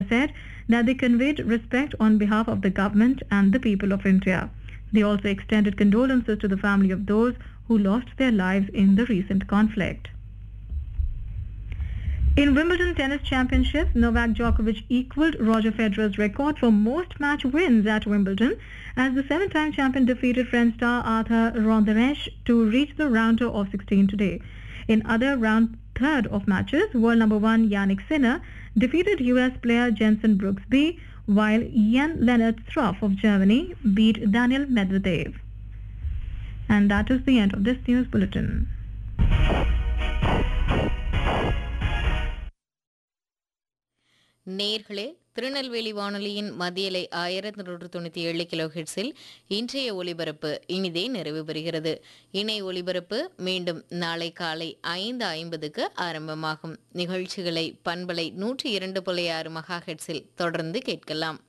said that they conveyed respect on behalf of the government and the people of India. They also extended condolences to the family of those who lost their lives in the recent conflict. In Wimbledon Tennis Championships, Novak Djokovic equaled Roger Federer's record for most match wins at Wimbledon as the seven-time champion defeated French star Arthur Ronderesh to reach the round of 16 today. In other round third of matches, world number one Yannick Sinner defeated US player Jensen Brooksby, while Jan-Lennart Struff of Germany beat Daniel Medvedev. And that is the end of this news bulletin. நேர்களே, திருநெல்வேலி வானொலியின் மதியலை 1197 kilo ஹெர்ட்ஸில் இன்றைய ஒலிபரப்பு இனிதே நிறைவு பெறுகிறது. இணை ஒலிபரப்பு மீண்டும் நாளை காலை 5:50க்கு ஆரம்பமாகும். நிகழ்ச்சிகளை பண்பலை 102.6 மெகா ஹெர்ட்ஸில் தொடர்ந்து கேட்கலாம்.